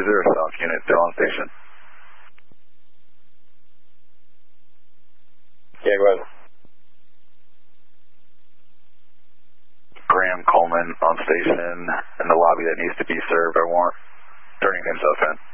South unit, still on station. Yeah, go ahead. Graham Coleman on station in the lobby that needs to be served. I warrant turning himself in.